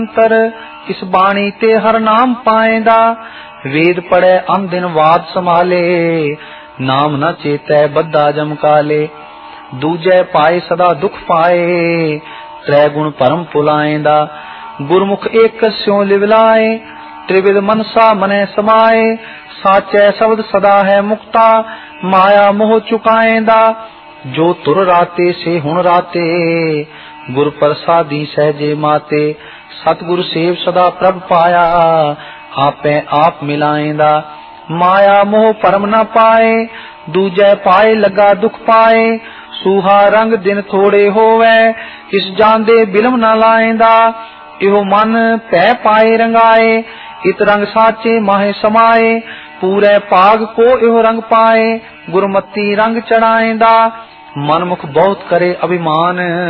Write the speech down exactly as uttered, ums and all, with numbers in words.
ਅੰਤਰ ਇਸ ਬਾਣੀ ਤੇ ਹਰ ਨਾਮ ਪਾਏਂਦਾ। ਵੇਦ ਪੜੈ ਅਨ ਦਿਨ ਵਾਦ ਸੰਭਾਲੇ, ਨਾਮ ਨ ਚੇਤੈ ਬੱਧਾ ਜਮਕਾਲੇ। ਦੂਜੈ ਪਾਏ ਸਦਾ ਦੁਖ ਪਾਏ, ਤ੍ਰੈ ਗੁਣ ਭਰਮ ਭੁਲਾਏਂਦਾ। ਗੁਰਮੁਖ ਏਕ ਸਿਉ ਲਿਵਲਾਏ, त्रिविध मनसा मनै समाए। साचै शब्द सदा है मुक्ता, माया मोह चुकाएंदा। जो तुर राते से हुण राते, गुर प्रसादी सहजे माते। सतगुर सेव सदा प्रभ पाया, आपै आप मिलाएंदा। माया मोह परम न पाए, दूजै पाए लगा दुख पाए। सूहा रंग दिन थोड़े होवै, इस जांदे बिलम न लाएंदा। इहो मन पै पाए रंगाए, इत रंग साचे माहे समाए। पूरे पाग को इहो रंग पाए, गुरमती रंग चढ़ाएंदा। मनमुख बहुत करे अभिमान,